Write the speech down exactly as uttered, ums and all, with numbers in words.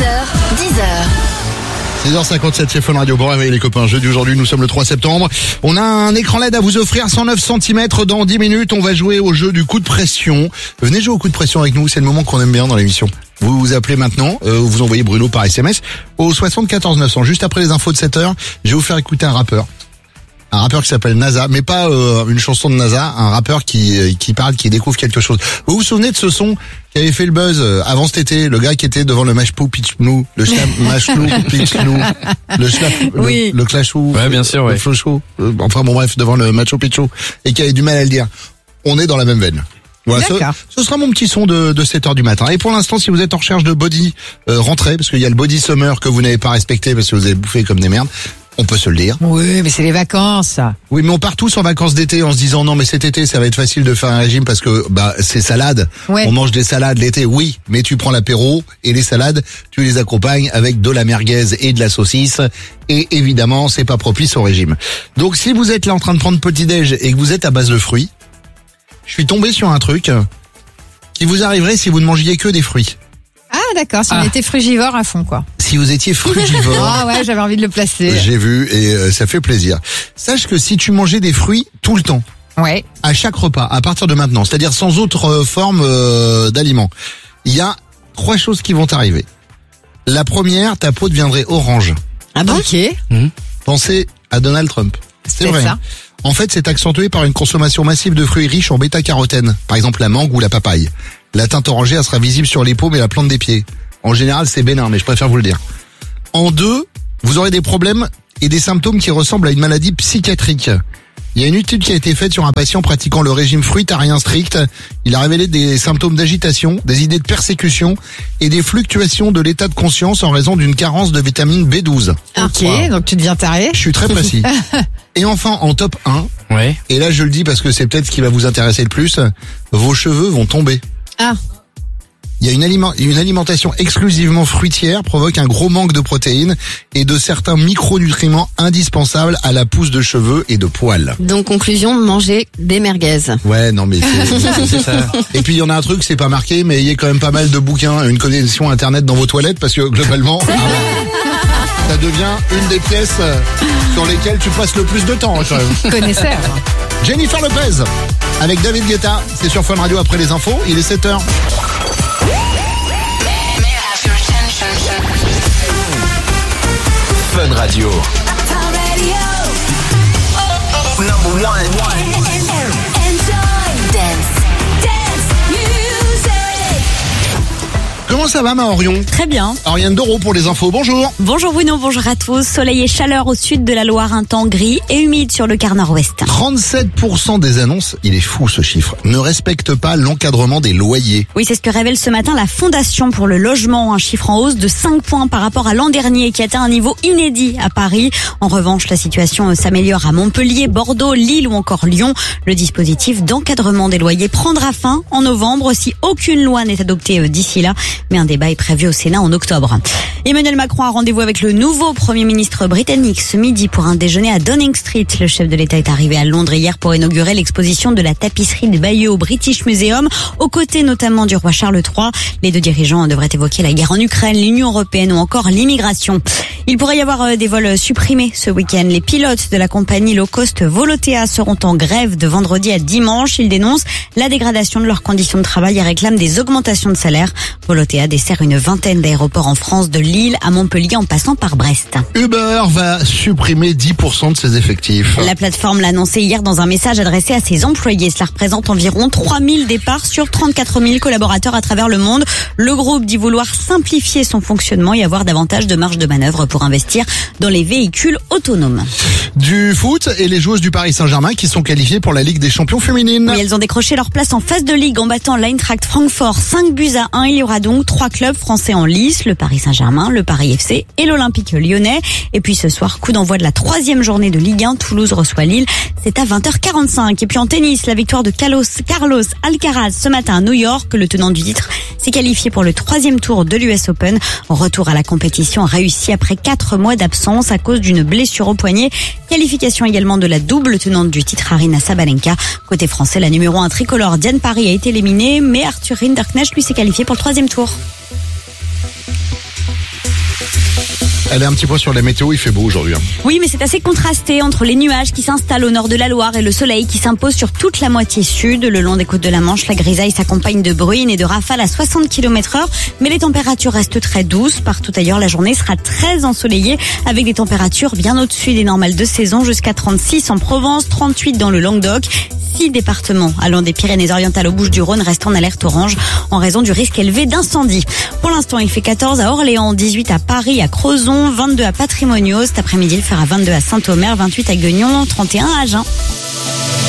heures, dix heures. six heures cinquante-sept, c'est Fun Radio. Bon réveil les copains, jeudi aujourd'hui, nous sommes le trois septembre. On a un écran L E D à vous offrir, cent neuf centimètres dans dix minutes. On va jouer au jeu du coup de pression. Venez jouer au coup de pression avec nous, c'est le moment qu'on aime bien dans l'émission. Vous vous appelez maintenant, euh, vous envoyez Bruno par S M S au soixante-quatorze neuf cents. Juste après les infos de sept heures, je vais vous faire écouter un rappeur. Un rappeur qui s'appelle NASA, mais pas euh, une chanson de NASA, un rappeur qui qui parle, qui découvre quelque chose. Vous vous souvenez de ce son qui avait fait le buzz euh, avant cet été, le gars qui était devant le Mashpou Pitchnou, le Mashpou Pitchnou, le Schlap, oui. le, le Clashou, ouais, bien sûr, ouais. le Flochou, euh, enfin bon bref, devant le Machu Picchu, et qui avait du mal à le dire. On est dans la même veine. Voilà, ce, ce sera mon petit son de, de sept heures du matin. Et pour l'instant, si vous êtes en recherche de body, euh, rentrez, parce qu'il y a le body summer que vous n'avez pas respecté parce que vous avez bouffé comme des merdes. On peut se le dire. Oui, mais c'est les vacances. Oui, mais on part tous en vacances d'été en se disant non, mais cet été, ça va être facile de faire un régime parce que bah c'est salade. Ouais. On mange des salades l'été, oui, mais tu prends l'apéro et les salades, tu les accompagnes avec de la merguez et de la saucisse. Et évidemment, c'est pas propice au régime. Donc, si vous êtes là en train de prendre petit-déj et que vous êtes à base de fruits, je suis tombé sur un truc qui vous arriverait si vous ne mangiez que des fruits. Ah d'accord, si Ah. on était frugivore à fond quoi. Si vous étiez frugivore. Ah ouais, j'avais envie de le placer. J'ai vu et euh, ça fait plaisir. Sache que si tu mangeais des fruits tout le temps, Ouais. à chaque repas, à partir de maintenant, c'est-à-dire sans autre euh, forme euh, d'aliment, il y a trois choses qui vont t'arriver. La première, ta peau deviendrait orange. Ah bon? Ok. Pensez à Donald Trump. C'est C'est vrai. ça. En fait, c'est accentué par une consommation massive de fruits riches en bêta-carotène, par exemple la mangue ou la papaye. La teinte orangée, elle sera visible sur les paumes et la plante des pieds. En général, c'est bénin, mais je préfère vous le dire. En deux, vous aurez des problèmes et des symptômes qui ressemblent à une maladie psychiatrique. Il y a une étude qui a été faite sur un patient pratiquant le régime fruitarien strict. Il a révélé des symptômes d'agitation, des idées de persécution et des fluctuations de l'état de conscience en raison d'une carence de vitamine B douze. Ok, Wow. donc tu deviens taré. Je suis très précis. Et enfin, en top un, Ouais. et là je le dis parce que c'est peut-être ce qui va vous intéresser le plus, vos cheveux vont tomber. Ah. Il y a une, aliment- une alimentation exclusivement fruitière provoque un gros manque de protéines et de certains micronutriments indispensables à la pousse de cheveux et de poils. Donc, conclusion, manger des merguez. Ouais, non mais c'est, c'est ça. Et puis il y en a un truc, c'est pas marqué, mais il y a quand même pas mal de bouquins, une connexion internet dans vos toilettes parce que globalement, ça devient une des pièces euh, sur lesquelles tu passes le plus de temps quand même. Connaisseur. Jennifer Lopez avec David Guetta, c'est sur Fun Radio après les infos, il est sept heures. Fun Radio. Number one. Comment ça va ma Orion? Très bien. Oriane Doro pour les infos, bonjour. Bonjour Bruno, bonjour à tous. Soleil et chaleur au sud de la Loire, un temps gris et humide sur le quart nord-ouest. trente-sept pour cent des annonces, il est fou ce chiffre, ne respectent pas l'encadrement des loyers. Oui, c'est ce que révèle ce matin la Fondation pour le logement, un chiffre en hausse de cinq points par rapport à l'an dernier qui atteint un niveau inédit à Paris. En revanche, la situation s'améliore à Montpellier, Bordeaux, Lille ou encore Lyon. Le dispositif d'encadrement des loyers prendra fin en novembre si aucune loi n'est adoptée d'ici là. Mais un débat est prévu au Sénat en octobre. Emmanuel Macron a rendez-vous avec le nouveau Premier ministre britannique ce midi pour un déjeuner à Downing Street. Le chef de l'État est arrivé à Londres hier pour inaugurer l'exposition de la tapisserie de Bayeux au British Museum, aux côtés notamment du roi Charles trois. Les deux dirigeants devraient évoquer la guerre en Ukraine, l'Union européenne ou encore l'immigration. Il pourrait y avoir des vols supprimés ce week-end. Les pilotes de la compagnie low cost Volotea seront en grève de vendredi à dimanche. Ils dénoncent la dégradation de leurs conditions de travail et réclament des augmentations de salaire. Volotea dessert une vingtaine d'aéroports en France, de Lille à Montpellier en passant par Brest. Uber va supprimer dix pour cent de ses effectifs. La plateforme l'a annoncé hier dans un message adressé à ses employés. Cela représente environ trois mille départs sur trente-quatre mille collaborateurs à travers le monde. Le groupe dit vouloir simplifier son fonctionnement et avoir davantage de marge de manœuvre pour investir dans les véhicules autonomes. Du foot et les joueuses du Paris Saint-Germain qui sont qualifiées pour la Ligue des Champions féminines. Oui, elles ont décroché leur place en phase de ligue en battant l'Eintracht Francfort cinq buts à un. Il y aura donc trois clubs français en lice, le Paris Saint-Germain, le Paris F C et l'Olympique Lyonnais. Et puis ce soir, coup d'envoi de la troisième journée de Ligue un, Toulouse reçoit Lille. C'est à vingt heures quarante-cinq. Et puis en tennis, la victoire de Carlos, Carlos Alcaraz ce matin à New York. Le tenant du titre s'est qualifié pour le troisième tour de l'U S Open. Retour à la compétition réussi après quatre mois d'absence à cause d'une blessure au poignet. Qualification également de la double tenante du titre, Aryna Sabalenka. Côté français, la numéro un tricolore Diane Parry a été éliminée, mais Arthur Rinderknecht lui s'est qualifié pour le troisième tour. Allez, un petit point sur les météos, il fait beau aujourd'hui. Hein. Oui, mais c'est assez contrasté entre les nuages qui s'installent au nord de la Loire et le soleil qui s'impose sur toute la moitié sud. Le long des côtes de la Manche, la grisaille s'accompagne de bruines et de rafales à soixante kilomètres heure. Mais les températures restent très douces. Partout ailleurs, la journée sera très ensoleillée avec des températures bien au-dessus des normales de saison jusqu'à trente-six en Provence, trente-huit dans le Languedoc. Six départements allant des Pyrénées-Orientales aux Bouches-du-Rhône restent en alerte orange en raison du risque élevé d'incendie. Pour l'instant, il fait quatorze à Orléans, dix-huit à Paris, à Crozon, vingt-deux à Patrimoniaux. Cet après-midi, il fera vingt-deux à Saint-Omer, vingt-huit à Guignon, trente et un à Agen.